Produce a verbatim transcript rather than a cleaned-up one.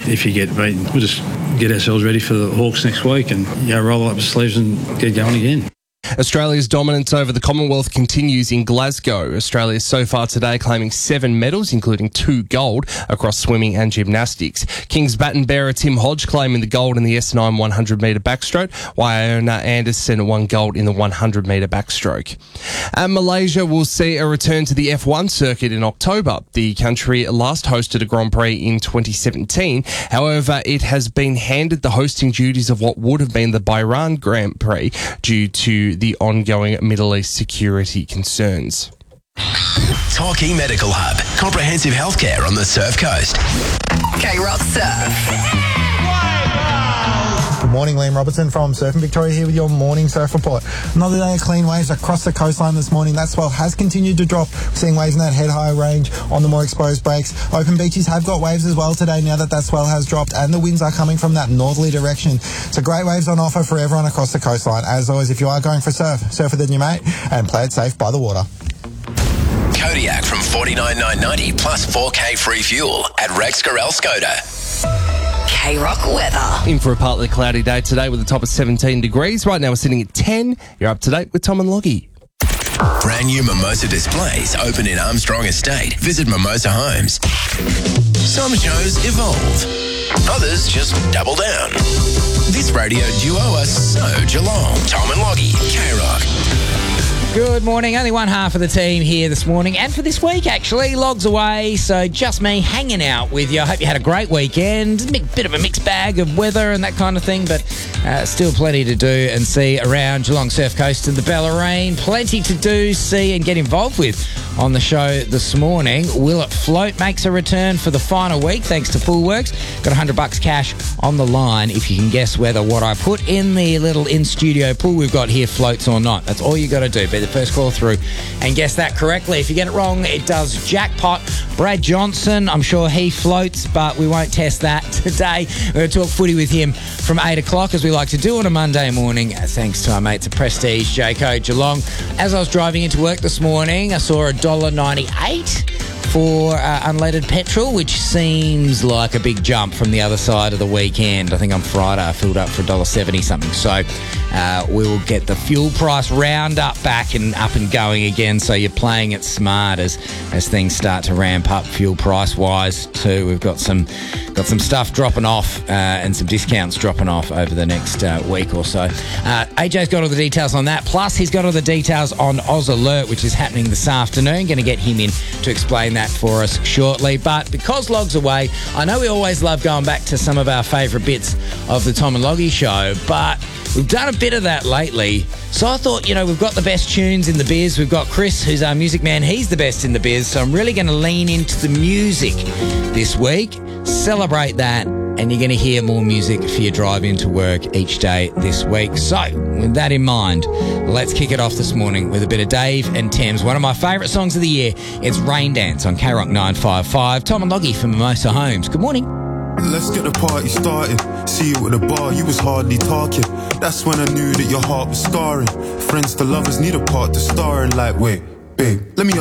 if you get beaten, we'll just get ourselves ready for the Hawks next week and you know, roll up the sleeves and get going again. Australia's dominance over the Commonwealth continues in Glasgow. Australia so far today claiming seven medals, including two gold, across swimming and gymnastics. King's baton bearer Tim Hodge claiming the gold in the S nine one hundred metre backstroke, while Iona Anderson won gold in the one hundred metre backstroke. And Malaysia will see a return to the F one circuit in October. The country last hosted a Grand Prix in twenty seventeen. However, it has been handed the hosting duties of what would have been the Bahrain Grand Prix due to the ongoing Middle East security concerns. Torquay Medical Hub. Comprehensive healthcare on the Surf Coast. K-Rock Surf. Good morning, Liam Robertson from Surfing Victoria here with your morning surf report. Another day of clean waves across the coastline this morning. That swell has continued to drop. We're seeing waves in that head-high range on the more exposed breaks. Open beaches have got waves as well today now that that swell has dropped and the winds are coming from that northerly direction. So great waves on offer for everyone across the coastline. As always, if you are going for surf, surf with your mate and play it safe by the water. Kodiak from forty-nine thousand nine hundred ninety plus four K free fuel at Rex Gorel Skoda. K-Rock weather. In for a partly cloudy day today with a top of seventeen degrees. Right now we're sitting at ten. You're up to date with Tom and Loggy. Brand new Mimosa displays open in Armstrong Estate. Visit Mimosa Homes. Some shows evolve. Others just double down. This radio duo are so Geelong. Tom and Loggy, K-Rock. Good morning. Only one half of the team here this morning and for this week, actually. Logs away, so just me hanging out with you. I hope you had a great weekend. A bit of a mixed bag of weather and that kind of thing, but uh, still plenty to do and see around Geelong Surf Coast and the Bellarine. Plenty to do, see and get involved with on the show this morning. Will It Float makes a return for the final week thanks to Poolworks. Got one hundred bucks cash on the line if you can guess whether what I put in the little in-studio pool we've got here floats or not. That's all you got to do. Be the first call through and guess that correctly. If you get it wrong, it does jackpot. Brad Johnson, I'm sure he floats, but we won't test that today. We're going to talk footy with him from eight o'clock, as we like to do on a Monday morning, thanks to our mates at Prestige Jayco Geelong. As I was driving into work this morning, I saw a one dollar ninety-eight for uh, unleaded petrol, which seems like a big jump from the other side of the weekend. I think on Friday I filled up for one dollar seventy something. So uh, we will get the fuel price round up back and up and going again. So you're playing it smart as as things start to ramp up fuel price wise too. We've got some got some stuff dropping off uh, and some discounts dropping off over the next uh, week or so. Uh, A J's got all the details on that. Plus he's got all the details on Oz Alert, which is happening this afternoon. Going to get him in to explain that for us shortly. But because Log's away, I know we always love going back to some of our favourite bits of the Tom and Loggy show, but we've done a bit of that lately. So I thought, you know, we've got the best tunes in the biz. We've got Chris, who's our music man. He's the best in the biz. So I'm really going to lean into the music this week, celebrate that, and you're going to hear more music for your drive into work each day this week. So, with that in mind, let's kick it off this morning with a bit of Dave and Thames. One of my favourite songs of the year. It's Rain Dance on K-Rock nine five five. Tom and Loggy from Mimosa Homes. Good morning. Let's get the party started. See you at the bar, you was hardly talking. That's when I knew that your heart was scarring. Friends to lovers need a part to star in. Like, wait, babe, let me